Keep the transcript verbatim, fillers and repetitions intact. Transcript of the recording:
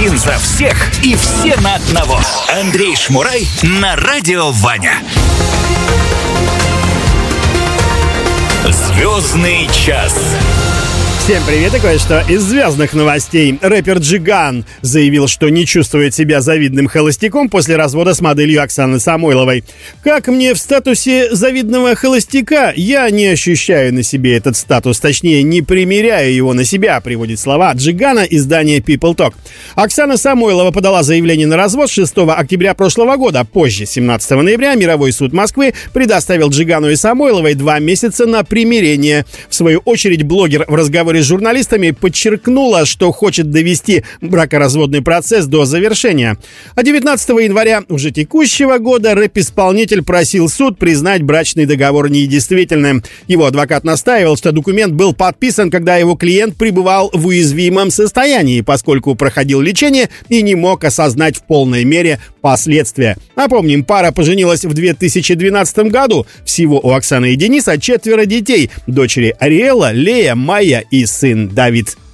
Один за всех и все на одного. Андрей Шмурай на радио Ваня. Звездный час. Всем привет и кое-что из звездных новостей. Рэпер Джиган заявил, что не чувствует себя завидным холостяком после развода с моделью Оксаной Самойловой. «Как мне в статусе завидного холостяка, я не ощущаю на себе этот статус, точнее, не примеряю его на себя», приводит слова Джигана издание People Talk. Оксана Самойлова подала заявление на развод шестого октября прошлого года. Позже, семнадцатого ноября, мировой суд Москвы предоставил Джигану и Самойловой два месяца на примирение. В свою очередь, блогер в разговоре с журналистами подчеркнула, что хочет довести бракоразводный процесс до завершения. А девятнадцатого января уже текущего года рэп-исполнитель просил суд признать брачный договор недействительным. Его адвокат настаивал, что документ был подписан, когда его клиент пребывал в уязвимом состоянии, поскольку проходил лечение и не мог осознать в полной мере последствия. Напомним, пара поженилась в две тысячи двенадцатом году. Всего у Оксаны и Дениса четверо детей. Дочери Ариэла, Лея, Майя и сын Давид.